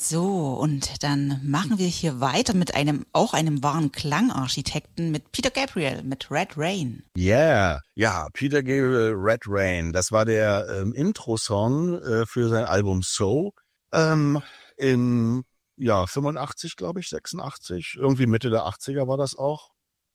So, und dann machen wir hier weiter mit einem wahren Klangarchitekten, mit Peter Gabriel, mit Red Rain. Yeah, ja, Peter Gabriel, Red Rain. Das war der Intro-Song für sein Album So. In 85, glaube ich, 86, irgendwie Mitte der 80er war das auch.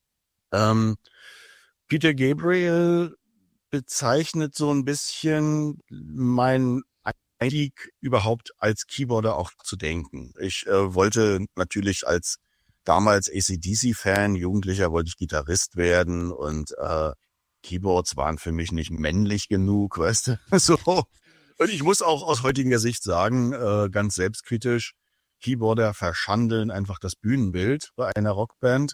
Peter Gabriel bezeichnet so ein bisschen mein Einstieg überhaupt als Keyboarder auch zu denken. Ich wollte natürlich als damals AC/DC-Fan, Jugendlicher, wollte ich Gitarrist werden und Keyboards waren für mich nicht männlich genug, weißt du? So. Und ich muss auch aus heutiger Sicht sagen, ganz selbstkritisch, Keyboarder verschandeln einfach das Bühnenbild bei einer Rockband.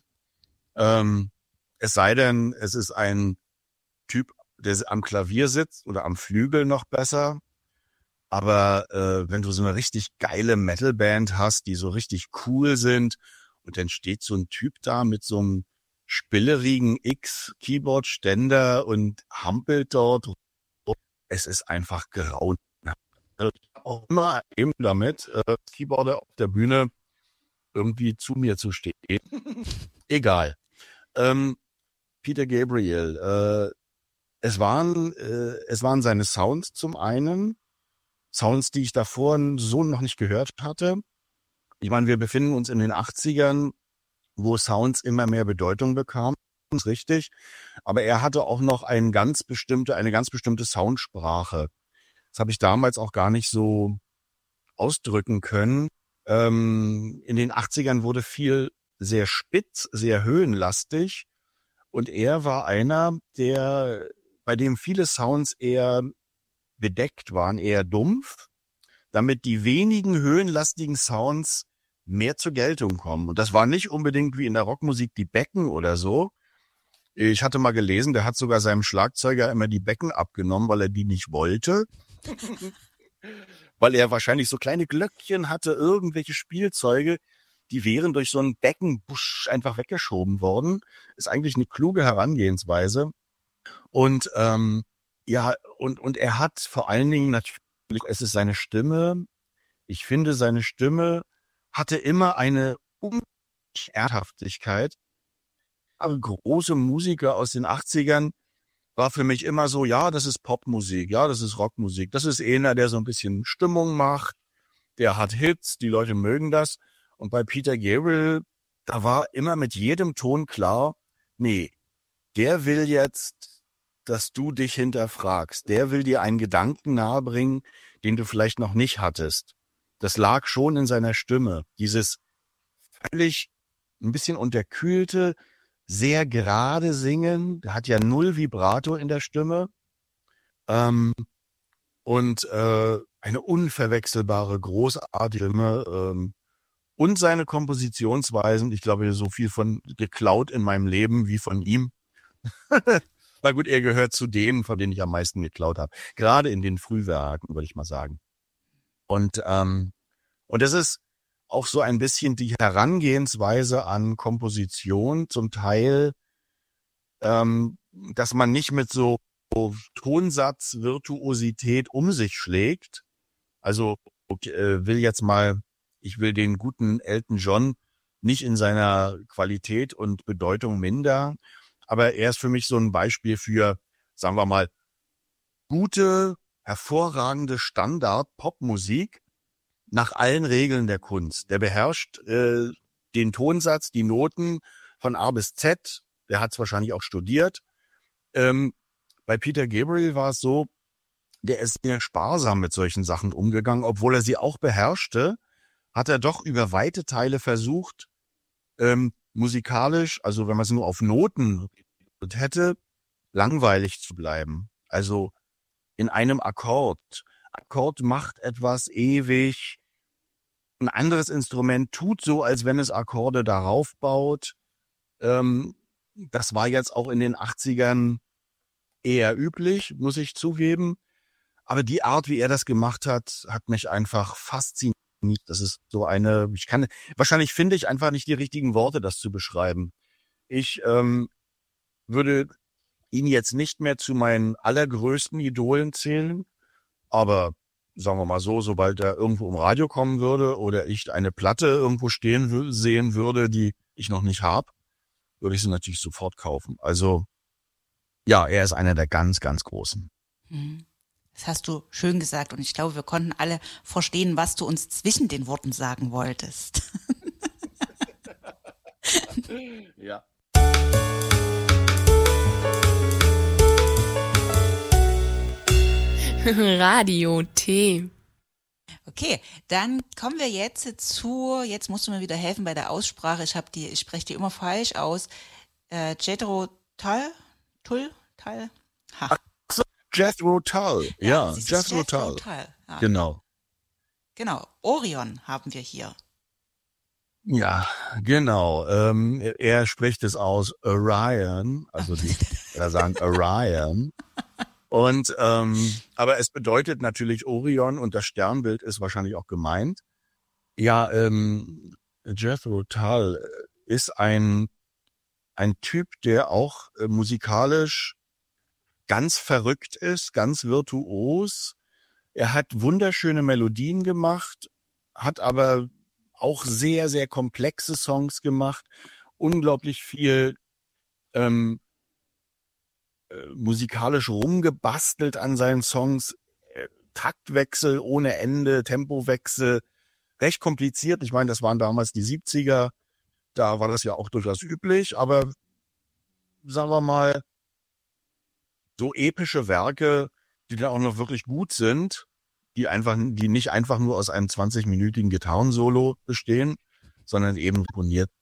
Es sei denn, es ist ein Typ, der am Klavier sitzt oder am Flügel noch besser. Aber wenn du so eine richtig geile Metalband hast, die so richtig cool sind und dann steht so ein Typ da mit so einem spillerigen X-Keyboard-Ständer und hampelt dort, es ist einfach grauenhaft. Auch immer eben damit, Keyboarder auf der Bühne irgendwie zu mir zu stehen. Egal. Peter Gabriel, es waren seine Sounds zum einen, Sounds, die ich davor so noch nicht gehört hatte. Ich meine, wir befinden uns in den 80ern, wo Sounds immer mehr Bedeutung bekamen, ist richtig. Aber er hatte auch noch eine ganz bestimmte Soundsprache. Das habe ich damals auch gar nicht so ausdrücken können. In den 80ern wurde viel sehr spitz, sehr höhenlastig. Und er war einer, bei dem viele Sounds eher bedeckt waren, eher dumpf, damit die wenigen höhenlastigen Sounds mehr zur Geltung kommen. Und das war nicht unbedingt wie in der Rockmusik die Becken oder so. Ich hatte mal gelesen, der hat sogar seinem Schlagzeuger immer die Becken abgenommen, weil er die nicht wollte. Weil er wahrscheinlich so kleine Glöckchen hatte, irgendwelche Spielzeuge, die wären durch so einen Beckenbusch einfach weggeschoben worden. Ist eigentlich eine kluge Herangehensweise. Und und er hat vor allen Dingen natürlich, es ist seine Stimme. Ich finde, seine Stimme hatte immer eine unglaubliche Erdhaftigkeit. Aber große Musiker aus den 80ern war für mich immer so, ja, das ist Popmusik, ja, das ist Rockmusik. Das ist einer, der so ein bisschen Stimmung macht, der hat Hits, die Leute mögen das. Und bei Peter Gabriel, da war immer mit jedem Ton klar, nee, der will jetzt, dass du dich hinterfragst. Der will dir einen Gedanken nahebringen, den du vielleicht noch nicht hattest. Das lag schon in seiner Stimme. Dieses völlig ein bisschen unterkühlte, sehr gerade Singen. Der hat ja null Vibrato in der Stimme. Und eine unverwechselbare, großartige Stimme. Und seine Kompositionsweisen, ich glaube, so viel von geklaut in meinem Leben wie von ihm. Na gut, er gehört zu denen, von denen ich am meisten geklaut habe. Gerade in den Frühwerken, würde ich mal sagen. Und das ist auch so ein bisschen die Herangehensweise an Komposition, zum Teil, dass man nicht mit so Tonsatzvirtuosität um sich schlägt. Also ich will den guten Elton John nicht in seiner Qualität und Bedeutung mindern, aber er ist für mich so ein Beispiel für, sagen wir mal, gute, hervorragende Standard-Popmusik nach allen Regeln der Kunst. Der beherrscht den Tonsatz, die Noten von A bis Z. Der hat es wahrscheinlich auch studiert. Bei Peter Gabriel war es so, der ist sehr sparsam mit solchen Sachen umgegangen, obwohl er sie auch beherrschte, hat er doch über weite Teile versucht, musikalisch, also wenn man es nur auf Noten hätte, langweilig zu bleiben. Also in einem Akkord. Akkord macht etwas ewig. Ein anderes Instrument tut so, als wenn es Akkorde darauf baut. Das war jetzt auch in den 80ern eher üblich, muss ich zugeben. Aber die Art, wie er das gemacht hat, hat mich einfach fasziniert. Das ist so wahrscheinlich finde ich einfach nicht die richtigen Worte, das zu beschreiben. Ich würde ihn jetzt nicht mehr zu meinen allergrößten Idolen zählen, aber sagen wir mal so, sobald er irgendwo im Radio kommen würde oder ich eine Platte irgendwo sehen würde, die ich noch nicht habe, würde ich sie natürlich sofort kaufen. Also ja, er ist einer der ganz, ganz Großen. Das hast du schön gesagt und ich glaube, wir konnten alle verstehen, was du uns zwischen den Worten sagen wolltest. Ja. Radio T. Okay, dann kommen wir jetzt jetzt musst du mir wieder helfen bei der Aussprache, ich spreche die immer falsch aus, Jethro Tull? Ha. Jethro Tull, ja, Jethro Tull. Ja. Genau. Genau, Orion haben wir hier. Ja, genau. Er spricht es aus Orion, also die sagen Orion. Und aber es bedeutet natürlich Orion und das Sternbild ist wahrscheinlich auch gemeint. Ja, Jethro Tull ist ein Typ, der auch musikalisch ganz verrückt ist, ganz virtuos. Er hat wunderschöne Melodien gemacht, hat aber auch sehr, sehr komplexe Songs gemacht, unglaublich viel musikalisch rumgebastelt an seinen Songs, Taktwechsel ohne Ende, Tempowechsel, recht kompliziert. Ich meine, das waren damals die 70er, da war das ja auch durchaus üblich, aber sagen wir mal, so epische Werke, die dann auch noch wirklich gut sind, die nicht einfach nur aus einem 20-minütigen Gitarrensolo bestehen, sondern eben komponiert